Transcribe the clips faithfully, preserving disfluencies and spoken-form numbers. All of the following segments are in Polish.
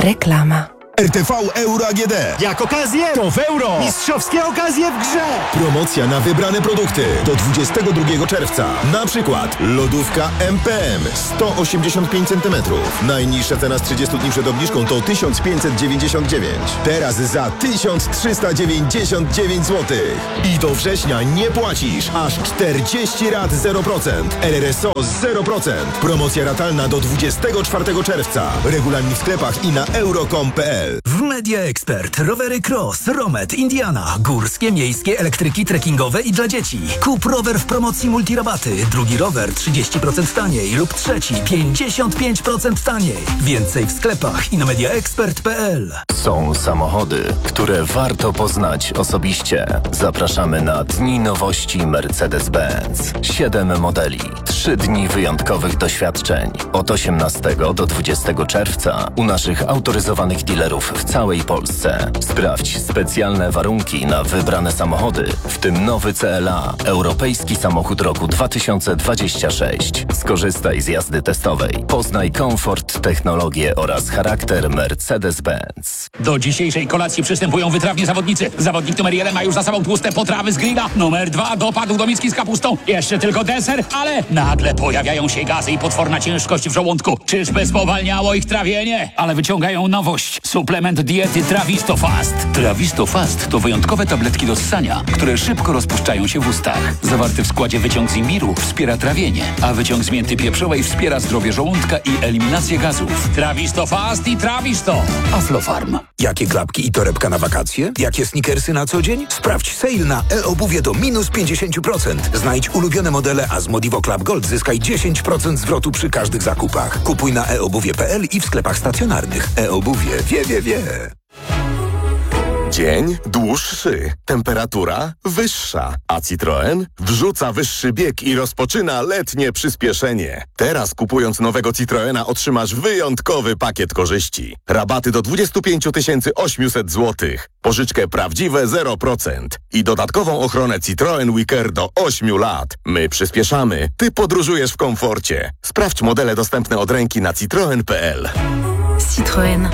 Reklama. R T V Euro A G D. Jak okazję, to w euro. Mistrzowskie okazje w grze. Promocja na wybrane produkty do dwudziestego drugiego czerwca. Na przykład lodówka M P M sto osiemdziesiąt pięć centymetrów. Najniższa cena z trzydziestu dni przed obniżką to tysiąc pięćset dziewięćdziesiąt dziewięć. Teraz za tysiąc trzysta dziewięćdziesiąt dziewięć złotych. I do września nie płacisz. Aż czterdzieści rat zero procent. R R S O zero procent. Promocja ratalna do dwudziestego czwartego czerwca. Regulamin w sklepach i na euro kropka com kropka p l. W Media Expert rowery Cross, Romet, Indiana, górskie, miejskie, elektryki, trekkingowe i dla dzieci. Kup rower w promocji multirabaty, drugi rower trzydzieści procent taniej lub trzeci pięćdziesiąt pięć procent taniej. Więcej w sklepach i na media expert kropka p l. Są samochody, które warto poznać osobiście. Zapraszamy na Dni Nowości Mercedes-Benz. Siedem modeli, trzy dni wyjątkowych doświadczeń. Od osiemnastego do dwudziestego czerwca u naszych autoryzowanych dealerów w całej Polsce. Sprawdź specjalne warunki na wybrane samochody, w tym nowy C L A, europejski samochód roku dwa tysiące dwudziesty szósty. Skorzystaj z jazdy testowej. Poznaj komfort, technologię oraz charakter Mercedes-Benz. Do dzisiejszej kolacji przystępują wytrawni zawodnicy. Zawodnik numer jeden ma już za sobą tłuste potrawy z grilla. Numer dwa dopadł do miski z kapustą. Jeszcze tylko deser, ale nagle pojawiają się gazy i potworna ciężkość w żołądku. Czyżby spowalniało ich trawienie? Ale wyciągają nowość. Suplement diety Trawisto Fast. Trawisto Fast to wyjątkowe tabletki do ssania, które szybko rozpuszczają się w ustach. Zawarty w składzie wyciąg z imbiru wspiera trawienie, a wyciąg z mięty pieprzowej wspiera zdrowie żołądka i eliminację gazów. Trawisto Fast i Trawisto. Aflofarm. Jakie klapki i torebka na wakacje? Jakie sneakersy na co dzień? Sprawdź sale na e-obuwie do minus pięćdziesiąt procent. Znajdź ulubione modele, a z Modivo Club Gold zyskaj dziesięć procent zwrotu przy każdych zakupach. Kupuj na e obuwie kropka p l i w sklepach stacjonarnych. E-obuwie wie, wie, wie. Dzień dłuższy, temperatura wyższa, a Citroen wrzuca wyższy bieg i rozpoczyna letnie przyspieszenie. Teraz kupując nowego Citroena otrzymasz wyjątkowy pakiet korzyści. Rabaty do dwadzieścia pięć tysięcy osiemset złotych, pożyczkę prawdziwe zero procent i dodatkową ochronę Citroen WeCare do ośmiu lat. My przyspieszamy, ty podróżujesz w komforcie. Sprawdź modele dostępne od ręki na citroen kropka p l. Citroen.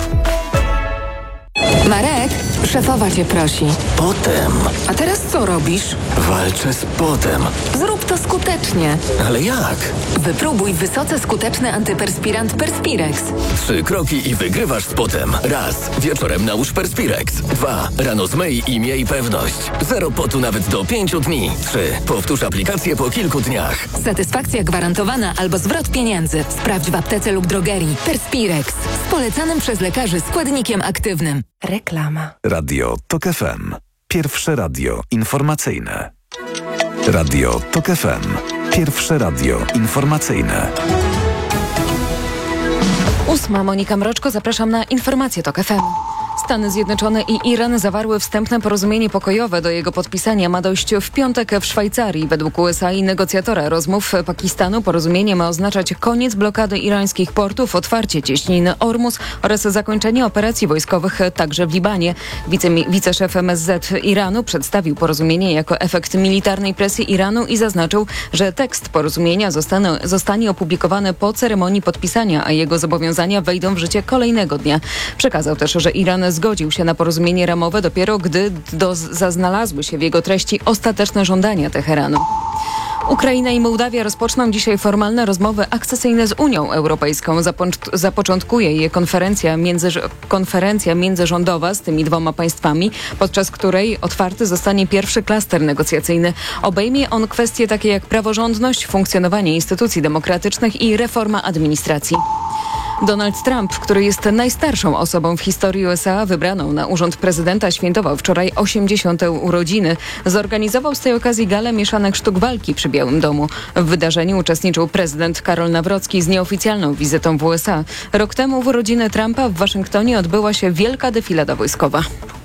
Marek, szefowa cię prosi. Potem. A teraz co robisz? Walczę z potem. Zrób to skutecznie. Ale jak? Wypróbuj wysoce skuteczny antyperspirant Perspirex. Trzy kroki i wygrywasz z potem. Raz. Wieczorem nałóż Perspirex. Dwa. Rano zmyj i miej pewność. Zero potu nawet do pięciu dni. Trzy. Powtórz aplikację po kilku dniach. Satysfakcja gwarantowana albo zwrot pieniędzy. Sprawdź w aptece lub drogerii. Perspirex. Z polecanym przez lekarzy składnikiem aktywnym. Reklama. Radio Tok F M. Pierwsze radio informacyjne. Radio Tok F M. Pierwsze radio informacyjne. Ósma, Monika Mroczko, zapraszam na informacje Tok F M. Stany Zjednoczone i Iran zawarły wstępne porozumienie pokojowe. Do jego podpisania ma dojść w piątek w Szwajcarii. Według U S A i negocjatora rozmów Pakistanu porozumienie ma oznaczać koniec blokady irańskich portów, otwarcie cieśniny Ormus oraz zakończenie operacji wojskowych także w Libanie. Wice, wiceszef M S Z Iranu przedstawił porozumienie jako efekt militarnej presji Iranu i zaznaczył, że tekst porozumienia zostanie, zostanie opublikowany po ceremonii podpisania, a jego zobowiązania wejdą w życie kolejnego dnia. Przekazał też, że Iran zgodził się na porozumienie ramowe dopiero gdy do, zaznalazły się w jego treści ostateczne żądania Teheranu. Ukraina i Mołdawia rozpoczną dzisiaj formalne rozmowy akcesyjne z Unią Europejską. Zapo- zapoczątkuje je konferencja, między, konferencja międzyrządowa z tymi dwoma państwami, podczas której otwarty zostanie pierwszy klaster negocjacyjny. Obejmie on kwestie takie jak praworządność, funkcjonowanie instytucji demokratycznych i reforma administracji. Donald Trump, który jest najstarszą osobą w historii U S A wybraną na urząd prezydenta, świętował wczoraj osiemdziesiąte urodziny. Zorganizował z tej okazji galę mieszanek sztuk walki przy Białym Domu. W wydarzeniu uczestniczył prezydent Karol Nawrocki z nieoficjalną wizytą w U S A. Rok temu w urodziny Trumpa w Waszyngtonie odbyła się wielka defilada wojskowa.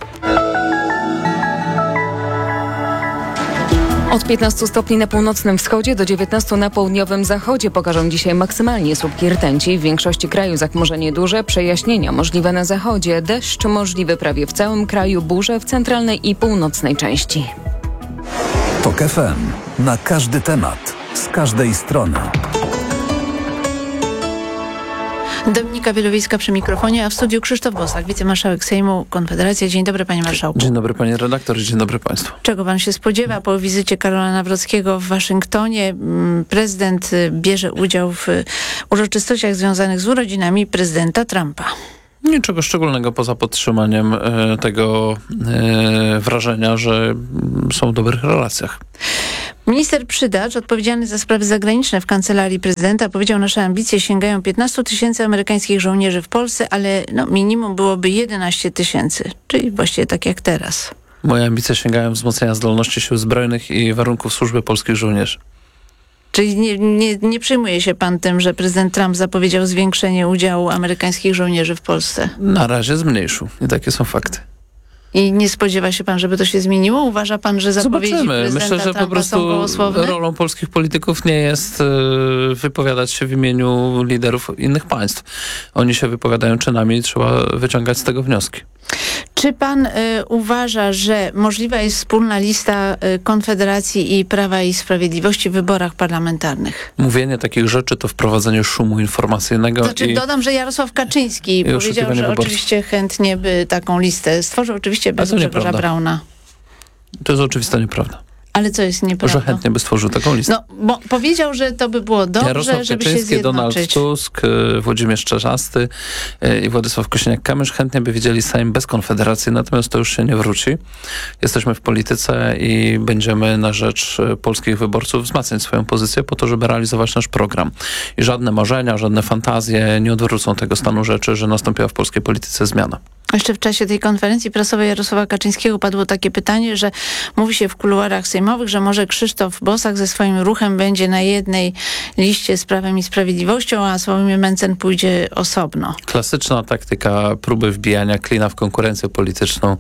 Od piętnastu stopni na północnym wschodzie do dziewiętnastu na południowym zachodzie pokażą dzisiaj maksymalnie słupki rtęci. W większości kraju zachmurzenie duże, przejaśnienia możliwe na zachodzie, deszcz możliwy prawie w całym kraju, burze w centralnej i północnej części. Tok F M. Na każdy temat, z każdej strony. Dominika Wielowiejska przy mikrofonie, a w studiu Krzysztof Bosak, wicemarszałek Sejmu Konfederacja. Dzień dobry, panie marszałku. Dzień dobry, panie redaktor, dzień dobry państwu. Czego pan się spodziewa po wizycie Karola Nawrockiego w Waszyngtonie? Prezydent bierze udział w uroczystościach związanych z urodzinami prezydenta Trumpa. Niczego szczególnego poza podtrzymaniem e, tego e, wrażenia, że są w dobrych relacjach. Minister Przydacz, odpowiedzialny za sprawy zagraniczne w kancelarii prezydenta, powiedział, nasze ambicje sięgają piętnaście tysięcy amerykańskich żołnierzy w Polsce, ale no, minimum byłoby jedenaście tysięcy, czyli właściwie tak jak teraz. Moje ambicje sięgają wzmocnienia zdolności sił zbrojnych i warunków służby polskich żołnierzy. Czyli nie, nie, nie przejmuje się pan tym, że prezydent Trump zapowiedział zwiększenie udziału amerykańskich żołnierzy w Polsce? Na razie zmniejszył. I takie są fakty. I nie spodziewa się pan, żeby to się zmieniło? Uważa pan, że zapowiedzi Zobaczymy. prezydenta Myślę, że Trumpa po prostu są gołosłowne? rolą polskich polityków nie jest y, wypowiadać się w imieniu liderów innych państw. Oni się wypowiadają czynami i trzeba wyciągać z tego wnioski. Czy pan y, uważa, że możliwa jest wspólna lista y, Konfederacji i Prawa i Sprawiedliwości w wyborach parlamentarnych? Mówienie takich rzeczy to wprowadzenie szumu informacyjnego. Znaczy, i, dodam, że Jarosław Kaczyński powiedział, że wyborców. Oczywiście chętnie by taką listę stworzył, oczywiście bez Grzegorza Brauna. To jest oczywista nieprawda. Ale co jest nieprawda? Że chętnie by stworzył taką listę. No, bo powiedział, że to by było dobrze, Jarosław żeby Kaczyński, się zjednoczyć. Donald Tusk, Włodzimierz Czarzasty i Władysław Kosiniak-Kamysz chętnie by widzieli Sejm bez Konfederacji, natomiast to już się nie wróci. Jesteśmy w polityce i będziemy na rzecz polskich wyborców wzmacniać swoją pozycję po to, żeby realizować nasz program. I żadne marzenia, żadne fantazje nie odwrócą tego stanu rzeczy, że nastąpiła w polskiej polityce zmiana. Jeszcze w czasie tej konferencji prasowej Jarosława Kaczyńskiego padło takie pytanie, że mówi się w kuluarach sejmowych, że może Krzysztof Bosak ze swoim ruchem będzie na jednej liście z Prawem i Sprawiedliwością, a Sławomir Mencen pójdzie osobno. Klasyczna taktyka próby wbijania klina w konkurencję polityczną.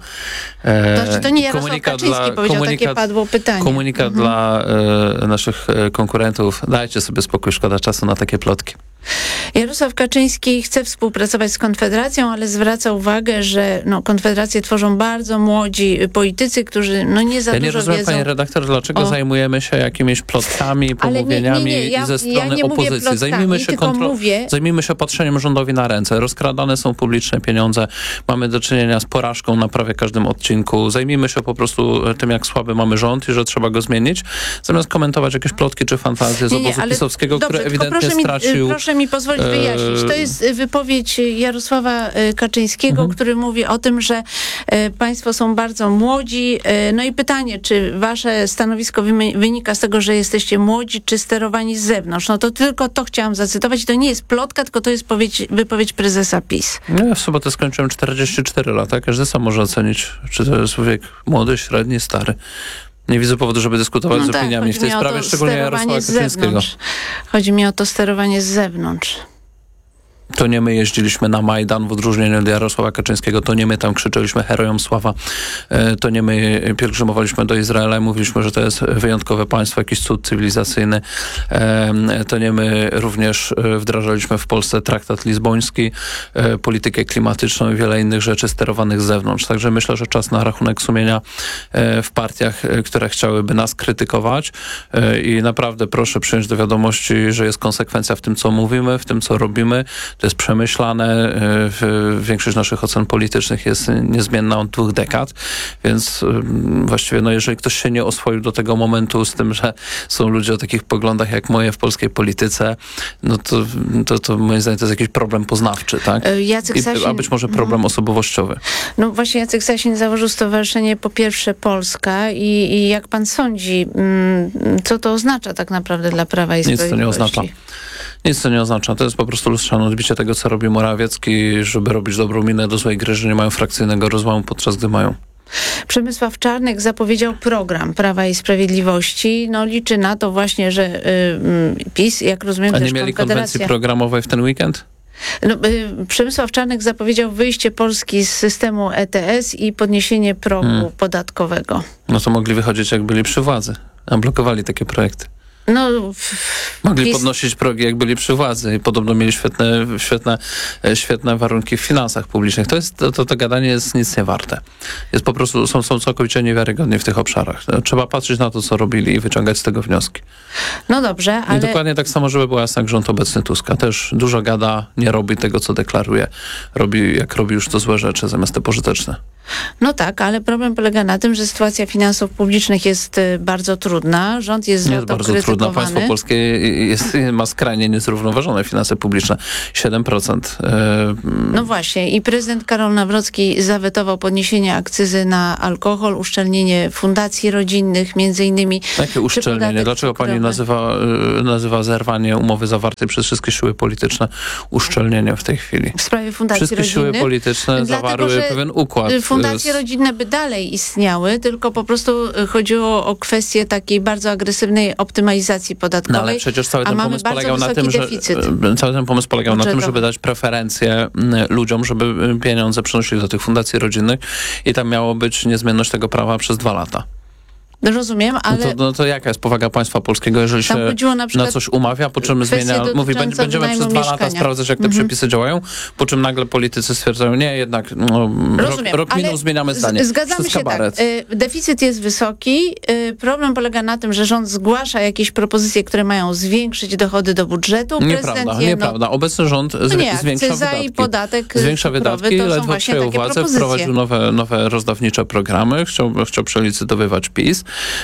E, to znaczy to nie Jarosław Kaczyński dla, powiedział, komunikat, takie padło pytanie. Komunikat mhm. dla e, naszych konkurentów. Dajcie sobie spokój, szkoda czasu na takie plotki. Jarosław Kaczyński chce współpracować z Konfederacją, ale zwraca uwagę, że no, Konfederację tworzą bardzo młodzi politycy, którzy no, nie za ja dużo nie rozumiem, wiedzą. Panie redaktor, dlaczego o... zajmujemy się jakimiś plotkami, pomówieniami nie, nie, nie. Ja, i ze strony ja nie opozycji. Plotkami, zajmijmy, się kontro... mówię... zajmijmy się patrzeniem rządowi na ręce. Rozkradane są publiczne pieniądze. Mamy do czynienia z porażką na prawie każdym odcinku. Zajmijmy się po prostu tym, jak słaby mamy rząd i że trzeba go zmienić, zamiast komentować jakieś plotki czy fantazje z nie, nie, obozu pisowskiego, dobrze, który ewidentnie proszę stracił... Mi, proszę mi pozwolić wyjaśnić. To jest wypowiedź Jarosława Kaczyńskiego, mhm. który mówi o tym, że państwo są bardzo młodzi. No i pytanie, czy wasze stanowisko wynika z tego, że jesteście młodzi, czy sterowani z zewnątrz? No to tylko to chciałam zacytować. To nie jest plotka, tylko to jest powiedź, wypowiedź prezesa PiS. No ja w sobotę skończyłem czterdzieści cztery lata. Każdy sam może ocenić, czy to jest wiek młody, średni, stary. Nie widzę powodu, żeby dyskutować no z opiniami tak, w tej sprawie, szczególnie Jarosława Kaczyńskiego. Chodzi mi o to sterowanie z zewnątrz. To nie my jeździliśmy na Majdan w odróżnieniu od Jarosława Kaczyńskiego, to nie my tam krzyczeliśmy herojom sława, to nie my pielgrzymowaliśmy do Izraela i mówiliśmy, że to jest wyjątkowe państwo, jakiś cud cywilizacyjny. To nie my również wdrażaliśmy w Polsce traktat lizboński, politykę klimatyczną i wiele innych rzeczy sterowanych z zewnątrz. Także myślę, że czas na rachunek sumienia w partiach, które chciałyby nas krytykować i naprawdę proszę przyjąć do wiadomości, że jest konsekwencja w tym, co mówimy, w tym, co robimy. To jest przemyślane. Większość naszych ocen politycznych jest niezmienna od dwóch dekad, więc właściwie no, jeżeli ktoś się nie oswoił do tego momentu z tym, że są ludzie o takich poglądach jak moje w polskiej polityce, no to, to, to moim zdaniem to jest jakiś problem poznawczy, tak? Jacek I, Sasin, a być może problem no. osobowościowy. No właśnie Jacek Sasin założył stowarzyszenie Po Pierwsze Polska i, i jak pan sądzi, co to oznacza tak naprawdę dla Prawa i Sprawiedliwości? Nic to nie oznacza. Nic to nie oznacza. To jest po prostu lustrzane odbicie tego, co robi Morawiecki, żeby robić dobrą minę do złej gry, że nie mają frakcyjnego rozłamu, podczas gdy mają. Przemysław Czarnek zapowiedział program Prawa i Sprawiedliwości. No liczy na to właśnie, że y, PiS, jak rozumiem, A nie też mieli Konfederacja... konwencji programowej w ten weekend? No, y, Przemysław Czarnek zapowiedział wyjście Polski z systemu E T S i podniesienie progu hmm. podatkowego. No to mogli wychodzić, jak byli przy władzy, a blokowali takie projekty. No, Mogli PiS... podnosić progi, jak byli przy władzy i podobno mieli świetne, świetne, świetne warunki w finansach publicznych. To, jest, to, to gadanie jest nic nie warte. Jest po prostu, są, są całkowicie niewiarygodni w tych obszarach. Trzeba patrzeć na to, co robili i wyciągać z tego wnioski. No dobrze, ale... I dokładnie tak samo, żeby była jasna, rząd obecny Tuska. Też dużo gada, nie robi tego, co deklaruje. Robi, jak robi już to złe rzeczy, zamiast te pożyteczne. No tak, ale problem polega na tym, że sytuacja finansów publicznych jest y, bardzo trudna. Rząd jest za jest to bardzo krytykowany. trudna. Państwo polskie jest, ma skrajnie niezrównoważone finanse publiczne. siedem procent. No właśnie. I prezydent Karol Nawrocki zawetował podniesienie akcyzy na alkohol, uszczelnienie fundacji rodzinnych, między innymi. Jakie uszczelnienie? Dlaczego cukrowy? Pani nazywa, nazywa zerwanie umowy zawartej przez wszystkie siły polityczne uszczelnieniem w tej chwili? W sprawie fundacji wszystkie rodzinnych? Wszystkie siły polityczne Dlatego, zawarły pewien układ. Fundacje rodzinne by dalej istniały, tylko po prostu chodziło o kwestię takiej bardzo agresywnej optymalizacji podatkowej. No ale przecież cały ten pomysł polegał na tym, że cały ten pomysł polegał na tym, żeby dać preferencje ludziom, żeby pieniądze przenosili do tych fundacji rodzinnych i tam miało być niezmienność tego prawa przez dwa lata. Rozumiem, ale... No to, no to jaka jest powaga państwa polskiego, jeżeli się na, na coś umawia, po czym zmienia... Mówi, będziemy przez dwa mieszkania. lata sprawdzać, jak te mhm. przepisy działają, po czym nagle politycy stwierdzają, nie, jednak no, Rozumiem, rok, rok minął, zmieniamy zdanie. Zgadzamy się tak. Deficyt jest wysoki. Problem polega na tym, że rząd zgłasza jakieś propozycje, które mają zwiększyć dochody do budżetu. Nieprawda, je, nieprawda. No, obecny rząd no nie, zwiększa wydatki. I podatek zwiększa wydatki, ledwo przejął władzę, wprowadził nowe, nowe rozdawnicze programy, chciał, chciał przelicytowywać PiS.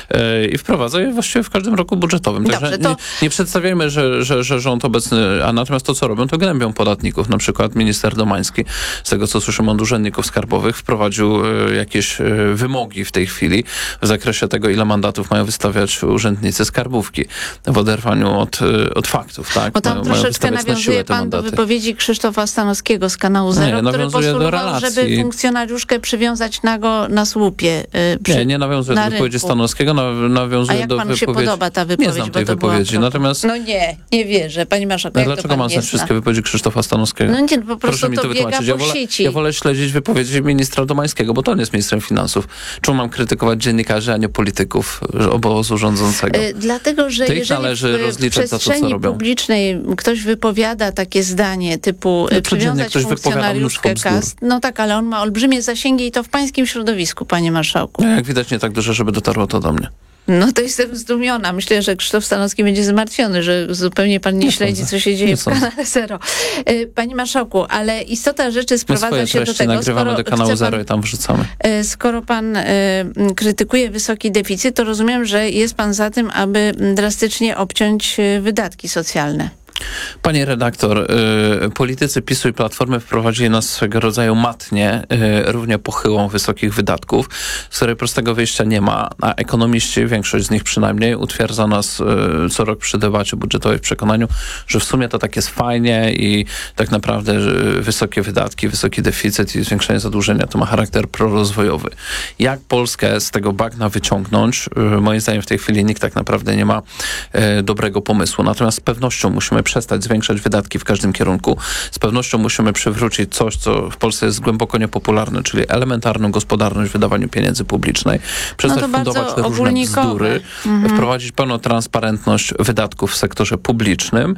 I wprowadza je właściwie w każdym roku budżetowym. Dobrze, Także to... nie, nie przedstawiajmy, że, że, że rząd obecny, a natomiast to, co robią, to gnębią podatników. Na przykład minister Domański, z tego, co słyszymy od urzędników skarbowych, wprowadził jakieś wymogi w tej chwili w zakresie tego, ile mandatów mają wystawiać urzędnicy skarbówki w oderwaniu od, od faktów. Tak? Bo tam mają, troszeczkę mają nawiązuje pan mandaty. do wypowiedzi Krzysztofa Stanowskiego z kanału Zero, nie, który postulował, żeby funkcjonariuszkę przywiązać nago na słupie. Przy, nie, nie nawiązuje do wypowiedzi Stanowskiego, nawiązuje A jak do panu wypowiedzi. się podoba ta wypowiedź? Nie znam tej wypowiedzi, natomiast... No nie, nie wierzę. Pani marszałek, jak Dlaczego to mam znać wszystkie wypowiedzi Krzysztofa Stanowskiego? No nie, po prostu Proszę mi to, to biega wytłumaczyć. po Ja wolę, sieci. ja wolę śledzić wypowiedzi ministra Domańskiego, bo to on jest ministrem finansów. Czemu mam krytykować dziennikarzy, a nie polityków obozu rządzącego? Yy, dlatego, że Tych jeżeli należy rozliczać za to, co robią. publicznej ktoś wypowiada takie zdanie typu no, przywiązać funkcjonariuszkę K A S, no tak, ale on ma olbrzymie zasięgi i to w pańskim środowisku, panie marszałku. No, jak widać, nie tak duże, żeby dotarło to do mnie. No to jestem zdumiona. Myślę, że Krzysztof Stanowski będzie zmartwiony, że zupełnie pan nie, nie śledzi, sądzę. co się dzieje nie w kanale Zero. Panie marszałku, ale istota rzeczy sprowadza się do tego, nagrywamy skoro do kanału pan, Zero i tam wrzucamy. Skoro pan y, krytykuje wysoki deficyt, to rozumiem, że jest pan za tym, aby drastycznie obciąć wydatki socjalne. Pani redaktor, y, politycy PiSu i Platformy wprowadzili nas swego rodzaju matnię, y, równie pochyłą wysokich wydatków, z której prostego wyjścia nie ma, a ekonomiści, większość z nich przynajmniej, utwierdza nas y, co rok przy debacie budżetowej w przekonaniu, że w sumie to tak jest fajnie i tak naprawdę y, wysokie wydatki, wysoki deficyt i zwiększenie zadłużenia to ma charakter prorozwojowy. Jak Polskę z tego bagna wyciągnąć? Y, moim zdaniem w tej chwili nikt tak naprawdę nie ma y, dobrego pomysłu. Natomiast z pewnością musimy przestać zwiększać wydatki w każdym kierunku. Z pewnością musimy przywrócić coś, co w Polsce jest głęboko niepopularne, czyli elementarną gospodarność w wydawaniu pieniędzy publicznej. Przestać no fundować te różne bzdury. Mhm. Wprowadzić pełną transparentność wydatków w sektorze publicznym.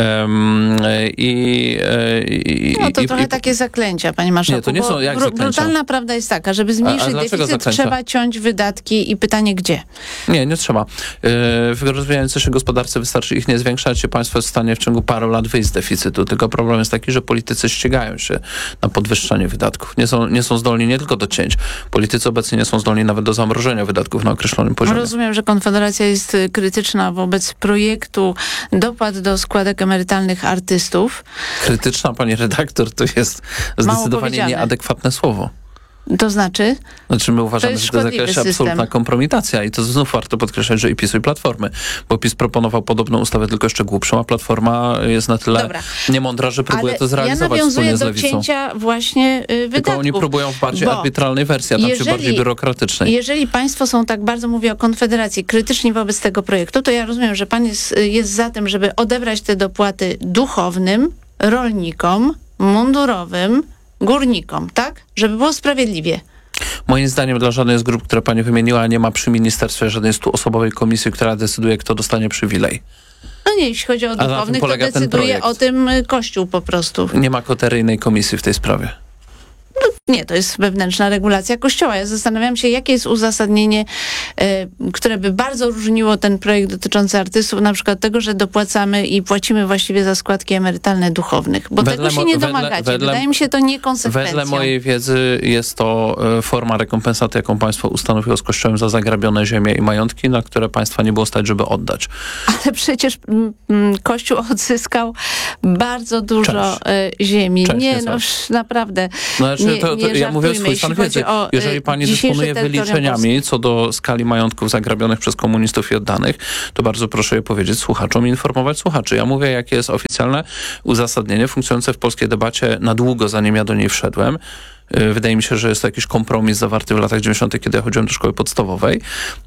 Um, i, i, no to i, trochę i, takie zaklęcia, panie marszałku. Nie, to nie są jak br- zaklęcia. Brutalna prawda jest taka, żeby zmniejszyć deficyt, zaklęcia? Trzeba ciąć wydatki i pytanie gdzie? Nie, nie trzeba. W rozwijającej się gospodarce wystarczy ich nie zwiększać. Państwo jest w stanie w ciągu paru lat wyjść z deficytu. Tylko problem jest taki, że politycy ścigają się na podwyższanie wydatków. Nie są, nie są zdolni nie tylko do cięć. Politycy obecnie nie są zdolni nawet do zamrożenia wydatków na określonym poziomie. Rozumiem, że Konfederacja jest krytyczna wobec projektu dopłat do składek emerytalnych artystów. Krytyczna, pani redaktor, to jest zdecydowanie nieadekwatne słowo. To znaczy? Znaczy my uważamy, to że to jest jakaś system. absolutna kompromitacja i to znów warto podkreślać, że i PiS i Platformy, bo PiS proponował podobną ustawę, tylko jeszcze głupszą, a Platforma jest na tyle Dobra. niemądra, że próbuje Ale to zrealizować ja wspólnie z Lewicą. do cięcia właśnie y, wydatków. Tylko oni próbują w bardziej arbitralnej wersji, a tam jeżeli, się bardziej biurokratycznej. Jeżeli państwo są tak bardzo, mówię o Konfederacji, krytyczni wobec tego projektu, to ja rozumiem, że pan jest, jest za tym, żeby odebrać te dopłaty duchownym, rolnikom, mundurowym, górnikom, tak? Żeby było sprawiedliwie. Moim zdaniem dla żadnej z grup, które pani wymieniła, nie ma przy ministerstwie żadnej stuosobowej komisji, która decyduje, kto dostanie przywilej. No nie, jeśli chodzi o A duchownych, to decyduje o tym Kościół po prostu. Nie ma koteryjnej komisji w tej sprawie. No, nie, to jest wewnętrzna regulacja Kościoła. Ja zastanawiam się, jakie jest uzasadnienie, y, które by bardzo różniło ten projekt dotyczący artystów, na przykład tego, że dopłacamy i płacimy właściwie za składki emerytalne duchownych. Bo wedle tego się nie domagacie. Wedle, Wydaje mi się to niekonsekwencją. Wedle mojej wiedzy jest to y, forma rekompensaty, jaką państwo ustanowiło z Kościołem za zagrabione ziemie i majątki, na które państwa nie było stać, żeby oddać. Ale przecież m, m, Kościół odzyskał bardzo dużo y, ziemi. Część nie, no naprawdę. No, znaczy, nie, to, to, nie ja mówię swój stan wiedzy. O, jeżeli pani dysponuje wyliczeniami co do skali majątków zagrabionych przez komunistów i oddanych, to bardzo proszę je powiedzieć słuchaczom i informować słuchaczy. Ja mówię, jakie jest oficjalne uzasadnienie funkcjonujące w polskiej debacie na długo, zanim ja do niej wszedłem. Wydaje mi się, że jest to jakiś kompromis zawarty w latach dziewięćdziesiątych, kiedy ja chodziłem do szkoły podstawowej.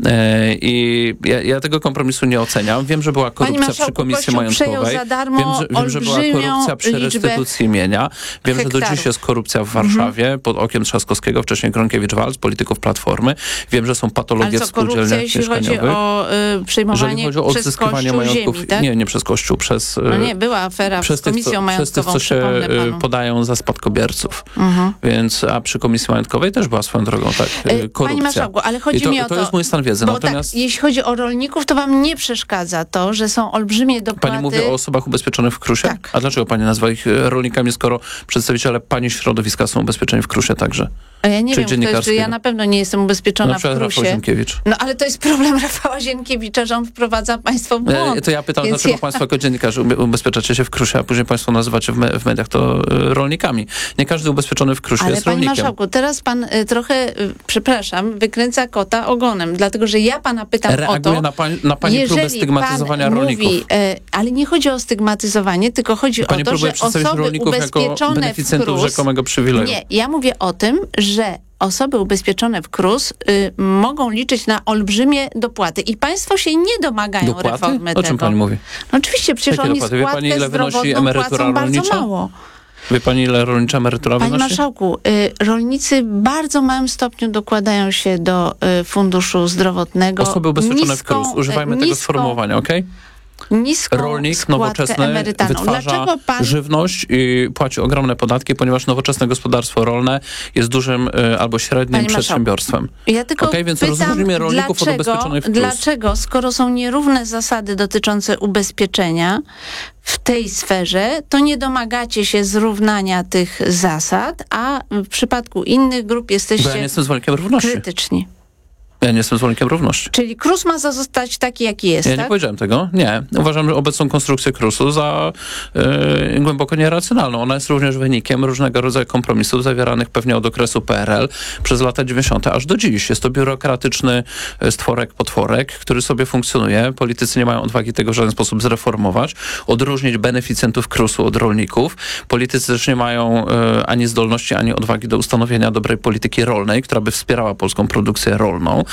I ja, ja tego kompromisu nie oceniam. Wiem, że była korupcja przy Komisji Majątkowej. Wiem, że, wiem, że była korupcja przy restytucji mienia. Wiem, hektarów. że do dziś jest korupcja w Warszawie mhm. pod okiem Trzaskowskiego, wcześniej Gronkiewicz-Waltz, polityków Platformy. Wiem, że są patologie w spółdzielniach jeśli chodzi o y, przejmowanie Jeżeli chodzi o odzyskiwanie majątków, ziemi, tak? nie, nie przez Kościół, przez... No nie, była afera z Komisją tych, Majątkową, przez tych, co się podają za spadkobierców. Mhm. Więc a przy Komisji Majątkowej też była swoją drogą, tak, korupcja. Pani Marszałku, ale chodzi to, mi o to... To jest mój stan wiedzy. Bo Natomiast... tak, jeśli chodzi o rolników, to wam nie przeszkadza to, że są olbrzymie dopłaty... Pani mówi o osobach ubezpieczonych w Krusie? Tak. A dlaczego pani nazywa ich rolnikami, skoro przedstawiciele pani środowiska są ubezpieczeni w Krusie także? A ja nie wiem, kto jest, ja na pewno nie jestem ubezpieczona no, w Krusie. Rafał Zienkiewicz. No ale to jest problem Rafała Zienkiewicza, że on wprowadza państwo w błąd. To ja pytam, Więc dlaczego ja... państwo jako dziennikarze ubezpieczacie się w Krusie, a później państwo nazywacie w, me w mediach to y, rolnikami. Nie każdy ubezpieczony w Krusie ale jest rolnikiem. rolnikiem. Ale panie marszałku, teraz pan y, trochę, y, przepraszam, wykręca kota ogonem, dlatego, że ja pana pytam Reaguję o to... na, pań, na pani próbę stygmatyzowania pan rolników. Mówi, y, ale nie chodzi o stygmatyzowanie, tylko chodzi pani o to, że osoby ubezpieczone w Krus... rzekomego przywileju. Nie, ja mówię o tym, że osoby ubezpieczone w Krus y, mogą liczyć na olbrzymie dopłaty i państwo się nie domagają dopłaty? reformy o tego. O czym pani mówi? No oczywiście, przecież Jakie oni dopłaty? Wie pani, ile wynosi emerytura rolnicza? Bardzo mało. Wie pani, ile rolnicza emerytura Panie wynosi? Marszałku, y, rolnicy w bardzo małym stopniu dokładają się do y, funduszu zdrowotnego. Osoby ubezpieczone niską, w Krus. Używajmy niską, tego sformułowania, okej? Okay? Niską Rolnik nowoczesny emerytalną. wytwarza pan... żywność i płaci ogromne podatki, ponieważ nowoczesne gospodarstwo rolne jest dużym y, albo średnim Panie przedsiębiorstwem. Ja tylko okay? Więc pytam, rozróżnimy rolników dlaczego, od ubezpieczonych w Krus. Dlaczego, skoro są nierówne zasady dotyczące ubezpieczenia w tej sferze, to nie domagacie się zrównania tych zasad, a w przypadku innych grup jesteście Bo ja nie jestem zwolennikiem równości. krytyczni. Ja nie jestem zwolennikiem równości. Czyli Krus ma zostać taki, jaki jest, Ja tak? nie powiedziałem tego. Nie. Uważam że obecną konstrukcję Krusu za yy, głęboko nieracjonalną. Ona jest również wynikiem różnego rodzaju kompromisów zawieranych pewnie od okresu P R L przez lata dziewięćdziesiąte aż do dziś. Jest to biurokratyczny stworek, potworek, który sobie funkcjonuje. Politycy nie mają odwagi tego w żaden sposób zreformować, odróżnić beneficjentów Krusu od rolników. Politycy też nie mają yy, ani zdolności, ani odwagi do ustanowienia dobrej polityki rolnej, która by wspierała polską produkcję rolną.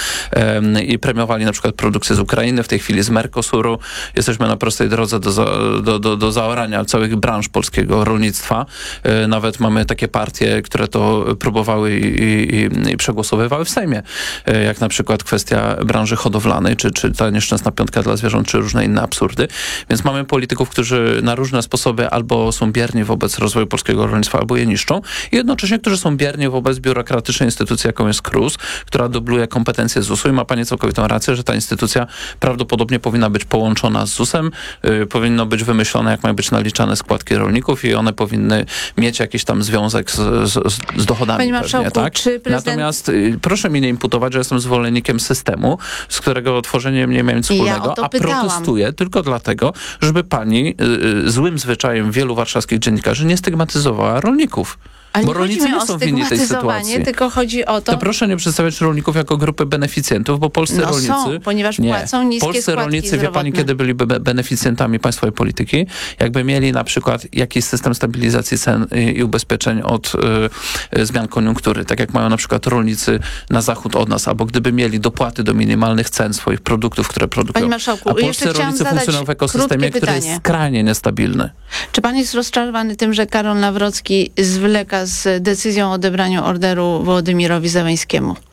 I premiowali na przykład produkcję z Ukrainy, w tej chwili z Mercosuru. Jesteśmy na prostej drodze do, za, do, do, do zaorania całych branż polskiego rolnictwa. Nawet mamy takie partie, które to próbowały i, i, i przegłosowywały w Sejmie. Jak na przykład kwestia branży hodowlanej, czy, czy ta nieszczęsna piątka dla zwierząt, czy różne inne absurdy. Więc mamy polityków, którzy na różne sposoby albo są bierni wobec rozwoju polskiego rolnictwa, albo je niszczą. I jednocześnie, którzy są bierni wobec biurokratycznej instytucji, jaką jest Krus, która dubluje kompetencje z zusu i ma pani całkowitą rację, że ta instytucja prawdopodobnie powinna być połączona z zusem, yy, powinno być wymyślone, jak mają być naliczane składki rolników i one powinny mieć jakiś tam związek z, z, z dochodami. Panie Marszałku, pewnie, tak? czy prezydent... Natomiast yy, proszę mi nie imputować, że jestem zwolennikiem systemu, z którego tworzeniem nie miałem nic wspólnego, ja a protestuję tylko dlatego, żeby pani yy, złym zwyczajem wielu warszawskich dziennikarzy nie stygmatyzowała rolników. Ale bo nie rolnicy chodzi mi nie o są winni tej sytuacji. Tylko chodzi o to... To proszę nie przedstawiać rolników jako grupy beneficjentów, bo polscy no rolnicy... są, ponieważ nie. płacą niskie Polscy składki rolnicy, zdrowotne. wie pani, kiedy byliby be beneficjentami państwowej polityki? Jakby mieli na przykład jakiś system stabilizacji cen i, i ubezpieczeń od y, y, zmian koniunktury, tak jak mają na przykład rolnicy na zachód od nas, albo gdyby mieli dopłaty do minimalnych cen swoich produktów, które produkują. Panie Marszałku, a polscy jeszcze rolnicy funkcjonują w ekosystemie, który jest skrajnie niestabilny. Czy pan jest rozczarowany tym, że Karol Nawrocki zwleka z decyzją o odebraniu orderu Wołodymyrowi Zełenskiemu?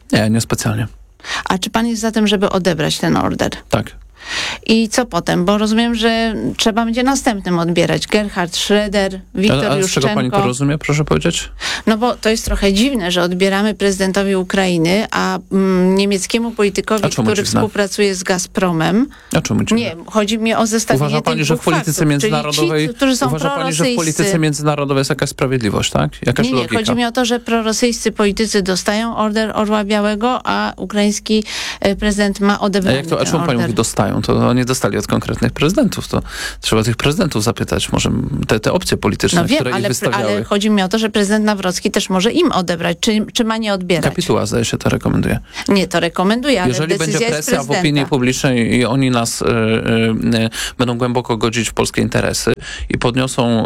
Nie, niespecjalnie. A czy pan jest za tym, żeby odebrać ten order? Tak. I co potem? Bo rozumiem, że trzeba będzie następnym odbierać. Gerhard Schröder, Wiktor a, a Juszczenko. z czego pani to rozumie, proszę powiedzieć? No bo to jest trochę dziwne, że odbieramy prezydentowi Ukrainy, a mm, niemieckiemu politykowi, a który dziwne? współpracuje z Gazpromem. A czemu dziwne? Nie, chodzi mi o zestawienie Uważa pani, tych że w dwóch polityce faktów, międzynarodowej ci, którzy są uważa pani, że w polityce międzynarodowej jest jakaś sprawiedliwość, tak? Jakaś nie, nie, logika? chodzi mi o to, że prorosyjscy politycy dostają order Orła Białego, a ukraiński prezydent ma odebrany A jak to, a ten czemu pani order. mówi dostają? To oni dostali od konkretnych prezydentów. To trzeba tych prezydentów zapytać. Może te, te opcje polityczne, No wiem, które ale, ich wystawiały. ale chodzi mi o to, że prezydent Nawrocki też może im odebrać. Czy, czy ma nie odbierać? Kapituła, zdaje się, to rekomenduje. Nie, to rekomenduje, ale Jeżeli decyzja będzie presja w opinii publicznej i oni nas y, y, y, będą głęboko godzić w polskie interesy i podniosą,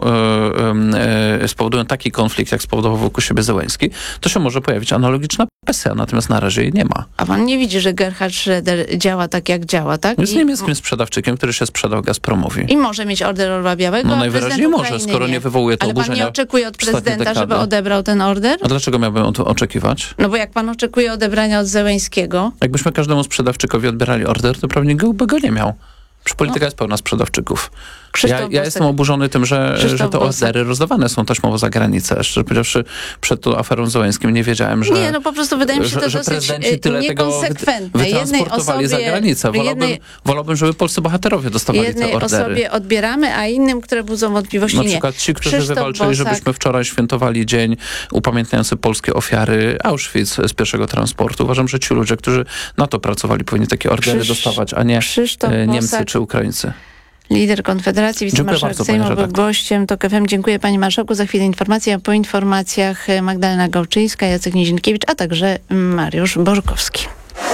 y, y, spowodują taki konflikt, jak spowodował wokół siebie Zełenski, to się może pojawić analogiczna presja, natomiast na razie jej nie ma. A pan nie widzi, że Gerhard Schröder działa tak, jak działa, tak? Jest I, niemieckim sprzedawczykiem, który się sprzedał Gazpromowi. I może mieć order Orła Białego, No a najwyraźniej może, Ukrainy skoro nie wywołuje to Ale pan oburzenia nie oczekuje od prezydenta, dekady. żeby odebrał ten order? A dlaczego miałbym o to oczekiwać? No bo jak pan oczekuje odebrania od Zełenskiego... Jakbyśmy każdemu sprzedawczykowi odbierali order, to pewnie by go nie miał. Przecież polityka no. jest pełna sprzedawczyków. Krzysztof Ja, ja Bosak. jestem oburzony tym, że, Krzysztof że te Bosak. ordery rozdawane są taśmowo za granicę. Szczerze powiedziawszy, przed tą aferą Zełenskim nie wiedziałem, że Nie, no po prostu wydaje mi się że, to że dosyć prezydenci tyle tego niekonsekwentne. Jednej wytransportowali osobie, za granicę. Wolałbym, jednej, wolałbym, żeby polscy bohaterowie dostawali jednej te ordery. osobie odbieramy, a innym, które budzą wątpliwości, Na nie. przykład ci, którzy Krzysztof wywalczyli, Bosak. żebyśmy wczoraj świętowali dzień upamiętniający polskie ofiary Auschwitz z pierwszego transportu. Uważam, że ci ludzie, którzy na to pracowali, powinni takie ordery Krzysz- dostawać, a nie Krzysztof Niemcy Bosak. czy Ukraińcy. Lider Konfederacji, wicemarszałek bardzo, Sejmu, pani był redaktor. gościem TOK F M. Dziękuję panie marszałku. Za chwilę informacja, po informacjach Magdalena Gałczyńska, Jacek Nizinkiewicz, a także Mariusz Bożkowski.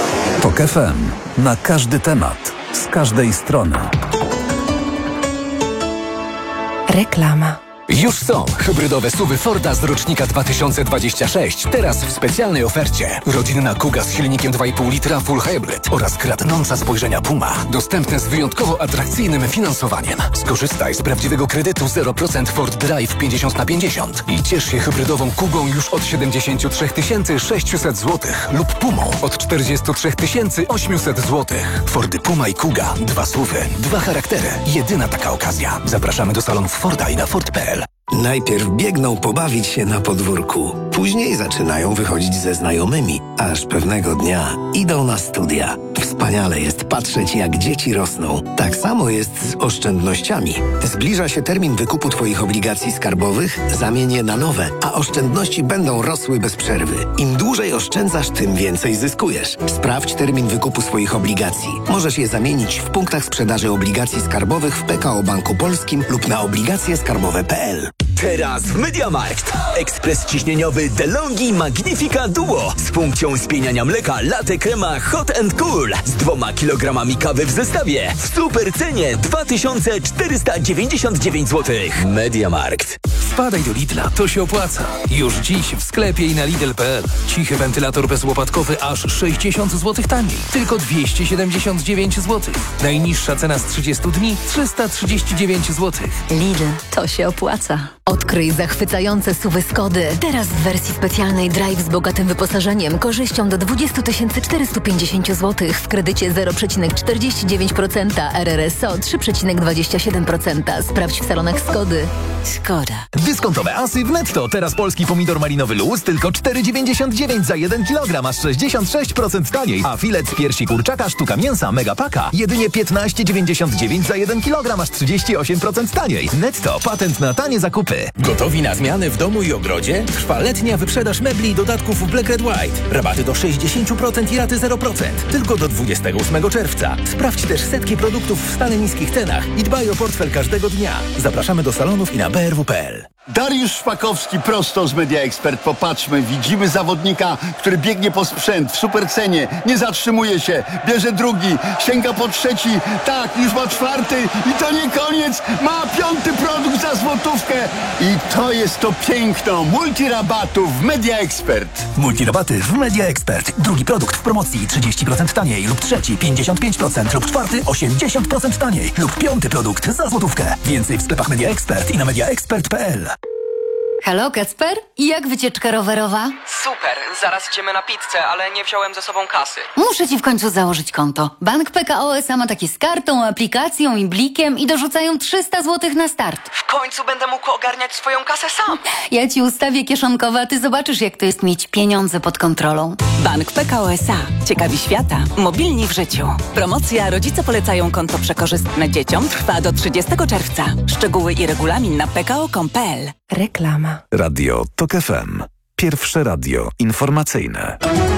TOK F M. Na każdy temat. Z każdej strony. Reklama. Już są hybrydowe suwy Forda z rocznika dwa tysiące dwudziestego szóstego. Teraz w specjalnej ofercie. Rodzinna Kuga z silnikiem dwa i pół litra Full Hybrid oraz kradnąca spojrzenia Puma. Dostępne z wyjątkowo atrakcyjnym finansowaniem. Skorzystaj z prawdziwego kredytu zero procent Ford Drive pięćdziesiąt na pięćdziesiąt i ciesz się hybrydową Kugą już od siedemdziesiąt trzy tysiące sześćset złotych lub Pumą od czterdzieści trzy tysiące osiemset złotych. Fordy Puma i Kuga. Dwa suwy, dwa charaktery. Jedyna taka okazja. Zapraszamy do salonów Forda i na Ford kropka p l. Najpierw biegną pobawić się na podwórku. Później zaczynają wychodzić ze znajomymi, aż pewnego dnia idą na studia. Wspaniale jest patrzeć, jak dzieci rosną. Tak samo jest z oszczędnościami. Zbliża się termin wykupu Twoich obligacji skarbowych, zamień je na nowe, a oszczędności będą rosły bez przerwy. Im dłużej oszczędzasz, tym więcej zyskujesz. Sprawdź termin wykupu swoich obligacji. Możesz je zamienić w punktach sprzedaży obligacji skarbowych w P K O Banku Polskim lub na obligacje skarbowe kropka p l. Teraz w MediaMarkt. Ekspres ciśnieniowy DeLonghi Magnifica Duo z funkcją spieniania mleka latte crema Hot and Cool z dwoma kilogramami kawy w zestawie w super cenie dwa tysiące czterysta dziewięćdziesiąt dziewięć złotych. MediaMarkt. Wpadaj do Lidla, to się opłaca. Już dziś w sklepie i na Lidl kropka p l. Cichy wentylator bezłopatkowy aż sześćdziesiąt złotych taniej. Tylko dwieście siedemdziesiąt dziewięć złotych. Najniższa cena z trzydziestu dni trzysta trzydzieści dziewięć złotych. Lidl, to się opłaca. Odkryj zachwycające suwy Skody. Teraz w wersji specjalnej Drive z bogatym wyposażeniem, korzyścią do dwadzieścia tysięcy czterysta pięćdziesiąt złotych w kredycie zero przecinek czterdzieści dziewięć procent, R R S O trzy przecinek dwadzieścia siedem procent. Sprawdź w salonach Skody. Skoda. Dyskontowe asy w Netto. Teraz polski pomidor malinowy luz tylko cztery dziewięćdziesiąt dziewięć za jeden kilogram, aż sześćdziesiąt sześć procent taniej. A filet z piersi kurczaka sztuka mięsa Megapaka jedynie piętnaście dziewięćdziesiąt dziewięć za jeden kilogram, aż trzydzieści osiem procent taniej. Netto. Patent na tanie zakupy. Gotowi na zmiany w domu i ogrodzie? Trwa letnia wyprzedaż mebli i dodatków w Black Red White. Rabaty do sześćdziesiąt procent i raty zero procent. Tylko do dwudziestego ósmego czerwca. Sprawdź też setki produktów w stale niskich cenach i dbaj o portfel każdego dnia. Zapraszamy do salonów i na b r w kropka p l. Dariusz Szpakowski prosto z Media Expert. Popatrzmy, widzimy zawodnika, który biegnie po sprzęt w supercenie, nie zatrzymuje się, bierze drugi, sięga po trzeci, tak, już ma czwarty i to nie koniec, ma piąty produkt za złotówkę i to jest to piękno multirabatów w Media Expert. Multirabaty w Media Expert. Drugi produkt w promocji trzydzieści procent taniej lub trzeci pięćdziesiąt pięć procent lub czwarty osiemdziesiąt procent taniej lub piąty produkt za złotówkę. Więcej w sklepach Media Expert i na media expert kropka p l. Halo, Kacper? Jak wycieczka rowerowa? Super, zaraz idziemy na pizzę, ale nie wziąłem ze sobą kasy. Muszę ci w końcu założyć konto. Bank P K O S A ma takie z kartą, aplikacją i blikiem i dorzucają trzysta złotych na start. W końcu będę mógł ogarniać swoją kasę sam. Ja ci ustawię kieszonkowe, a ty zobaczysz, jak to jest mieć pieniądze pod kontrolą. Bank P K O S A. Ciekawi świata. Mobilni w życiu. Promocja Rodzice polecają konto przekorzystne dzieciom trwa do trzydziestego czerwca. Szczegóły i regulamin na p k o kropka com kropka p l. Reklama. Radio TOK F M. Pierwsze radio informacyjne.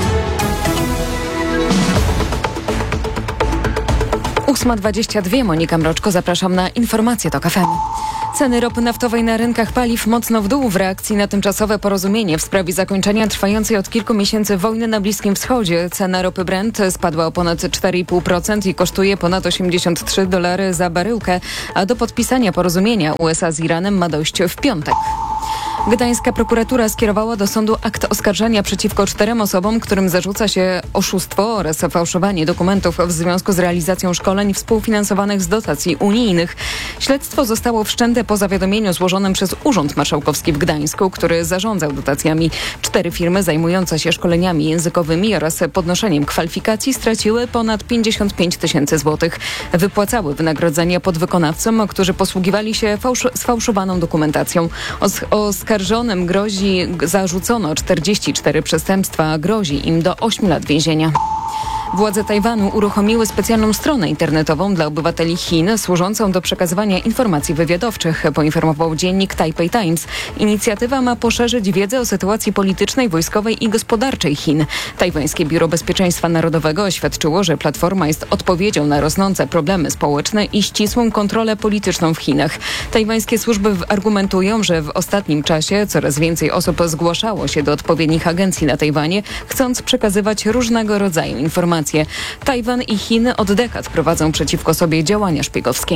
ósma dwadzieścia dwa, Monika Mroczko, zapraszam na informacje TOK F M. Ceny ropy naftowej na rynkach paliw mocno w dół w reakcji na tymczasowe porozumienie w sprawie zakończenia trwającej od kilku miesięcy wojny na Bliskim Wschodzie. Cena ropy Brent spadła o ponad cztery i pół procent i kosztuje ponad osiemdziesiąt trzy dolary za baryłkę, a do podpisania porozumienia U S A z Iranem ma dojść w piątek. Gdańska prokuratura skierowała do sądu akt oskarżenia przeciwko czterem osobom, którym zarzuca się oszustwo oraz fałszowanie dokumentów w związku z realizacją szkoleń współfinansowanych z dotacji unijnych. Śledztwo zostało wszczęte po zawiadomieniu złożonym przez Urząd Marszałkowski w Gdańsku, który zarządzał dotacjami. Cztery firmy zajmujące się szkoleniami językowymi oraz podnoszeniem kwalifikacji straciły ponad pięćdziesiąt pięć tysięcy złotych. Wypłacały wynagrodzenia podwykonawcom, którzy posługiwali się fałsz- sfałszowaną dokumentacją. Os- Oskarżonym grozi, zarzucono czterdzieści cztery przestępstwa, a grozi im do ośmiu lat więzienia. Władze Tajwanu uruchomiły specjalną stronę internetową dla obywateli Chin służącą do przekazywania informacji wywiadowczych, poinformował dziennik Taipei Times. Inicjatywa ma poszerzyć wiedzę o sytuacji politycznej, wojskowej i gospodarczej Chin. Tajwańskie Biuro Bezpieczeństwa Narodowego oświadczyło, że platforma jest odpowiedzią na rosnące problemy społeczne i ścisłą kontrolę polityczną w Chinach. Tajwańskie służby argumentują, że w ostatnim czasie coraz więcej osób zgłaszało się do odpowiednich agencji na Tajwanie, chcąc przekazywać różnego rodzaju informacje. Tajwan i Chiny od dekad prowadzą przeciwko sobie działania szpiegowskie.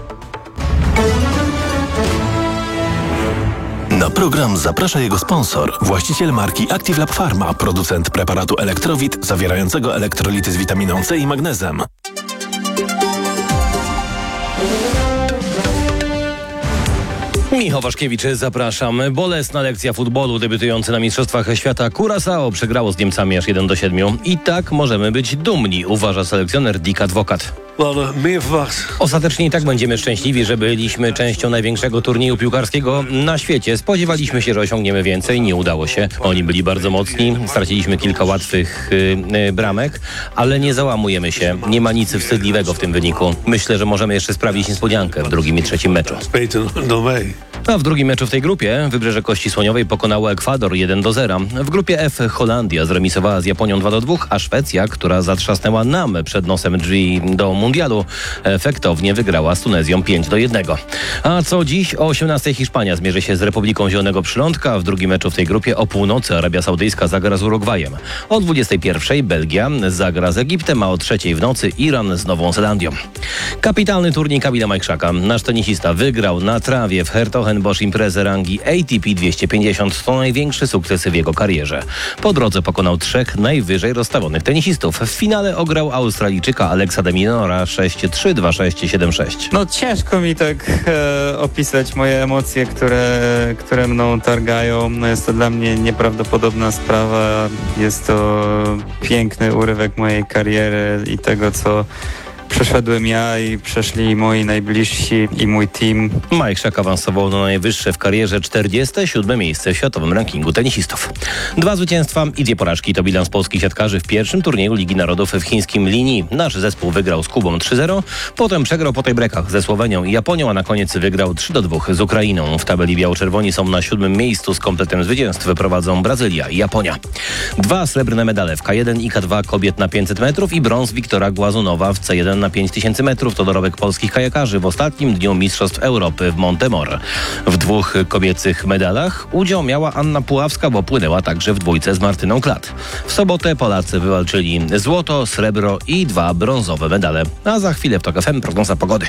Na program zaprasza jego sponsor, właściciel marki Active Lab Pharma, producent preparatu Elektrowit zawierającego elektrolity z witaminą C i magnezem. Michał Waszkiewicz, zapraszam. Bolesna lekcja futbolu. Debiutujący na Mistrzostwach Świata Curaçao przegrało z Niemcami aż jeden do siedmiu. I tak możemy być dumni, uważa selekcjoner Dick Advokat. Ostatecznie i tak będziemy szczęśliwi, że byliśmy częścią największego turnieju piłkarskiego na świecie. Spodziewaliśmy się, że osiągniemy więcej, nie udało się. Oni byli bardzo mocni, straciliśmy kilka łatwych yy, yy, bramek, ale nie załamujemy się. Nie ma nic wstydliwego w tym wyniku. Myślę, że możemy jeszcze sprawić niespodziankę w drugim i trzecim meczu. A w drugim meczu w tej grupie Wybrzeże Kości Słoniowej pokonało Ekwador jeden do zera. W grupie F Holandia zremisowała z Japonią dwa do dwóch, a Szwecja, która zatrzasnęła nam przed nosem drzwi do mundialu, efektownie wygrała z Tunezją pięć do jednego. A co dziś o osiemnastej Hiszpania zmierzy się z Republiką Zielonego Przylądka. W drugim meczu w tej grupie o północy Arabia Saudyjska zagra z Urugwajem. O dwudziestej pierwszej Belgia zagra z Egiptem, a o trzeciej w nocy Iran z Nową Zelandią. Kapitalny turniej Kamila Majchrzaka. Nasz tenisista wygrał na trawie w Hertogenbosch imprezę rangi A T P dwieście pięćdziesiąt. To największy sukces w jego karierze. Po drodze pokonał trzech najwyżej rozstawionych tenisistów. W finale ograł Australijczyka Alexa de Minora sześć trzy, dwa sześć, siedem sześć. No ciężko mi tak e, opisać moje emocje, które, które mną targają. No, jest to dla mnie nieprawdopodobna sprawa. Jest to piękny urywek mojej kariery i tego, co przeszedłem ja i przeszli moi najbliżsi i mój team. Majchrzak awansował na najwyższe w karierze czterdzieste siódme miejsce w światowym rankingu tenisistów. Dwa zwycięstwa i dwie porażki to bilans polskich siatkarzy w pierwszym turnieju Ligi Narodów w chińskim Linyi. Nasz zespół wygrał z Kubą trzy zero, potem przegrał po tiebreakach ze Słowenią i Japonią, a na koniec wygrał trzy do dwóch z Ukrainą. W tabeli biało-czerwoni są na siódmym miejscu, z kompletem zwycięstw prowadzą Brazylia i Japonia. Dwa srebrne medale w K jeden i K dwa kobiet na pięćset metrów i brąz Wiktora Głazunowa w C jeden na pięć tysięcy metrów to dorobek polskich kajakarzy w ostatnim dniu Mistrzostw Europy w Montemor. W dwóch kobiecych medalach udział miała Anna Puławska, bo płynęła także w dwójce z Martyną Klat. W sobotę Polacy wywalczyli złoto, srebro i dwa brązowe medale. A za chwilę w TOK F M prognoza pogody.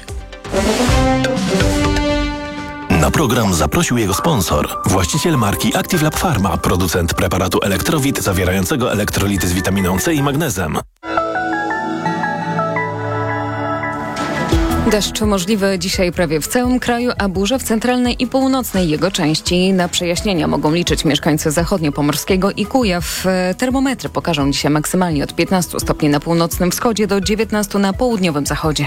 Na program zaprosił jego sponsor, właściciel marki Active Lab Pharma, producent preparatu Elektrowit zawierającego elektrolity z witaminą C i magnezem. Deszcz możliwy dzisiaj prawie w całym kraju, a burze w centralnej i północnej jego części. Na przejaśnienia mogą liczyć mieszkańcy zachodniopomorskiego i Kujaw. Termometry pokażą dzisiaj maksymalnie od piętnastu stopni na północnym wschodzie do dziewiętnastu na południowym zachodzie.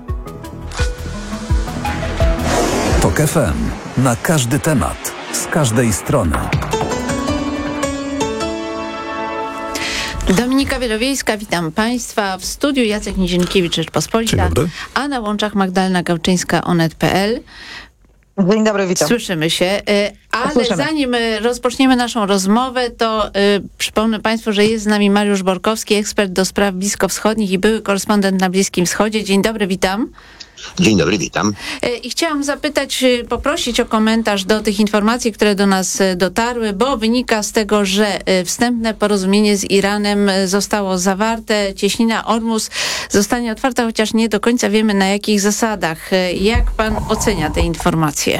TOK F M. Na każdy temat. Z każdej strony. Dominika Wielowiejska, witam Państwa. W studiu Jacek Nizienkiewicz, Rzeczpospolita, a na łączach Magdalena Gałczyńska, onet kropka pe el. Dzień dobry, witam. Słyszymy się. Ale Słyszymy. zanim rozpoczniemy naszą rozmowę, to y, przypomnę Państwu, że jest z nami Mariusz Borkowski, ekspert do spraw bliskowschodnich i były korespondent na Bliskim Wschodzie. Dzień dobry, witam. Dzień dobry, witam. I chciałam zapytać, poprosić o komentarz do tych informacji, które do nas dotarły, bo wynika z tego, że wstępne porozumienie z Iranem zostało zawarte. Cieśnina Ormus zostanie otwarta, chociaż nie do końca wiemy, na jakich zasadach. Jak pan ocenia te informacje?